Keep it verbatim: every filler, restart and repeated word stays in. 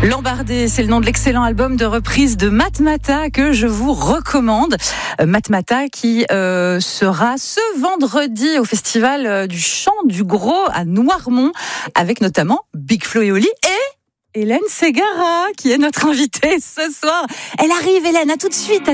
L'Embardé, c'est le nom de l'excellent album de reprise de Matmata que je vous recommande. Matmata qui euh, sera ce vendredi au festival du Chant du Gros à Noirmont, avec notamment Big Flo et Oli et Hélène Ségara qui est notre invitée ce soir. Elle arrive, Hélène, à tout de suite.